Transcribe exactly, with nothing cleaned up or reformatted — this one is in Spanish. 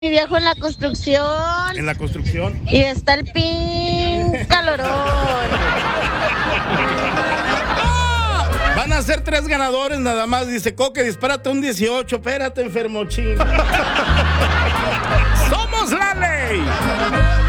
Mi viejo en la construcción. En la construcción. Y está el pin calorón. Van a ser tres ganadores nada más. Dice Coque, dispárate un dieciocho. Espérate, enfermo ching. Somos la ley.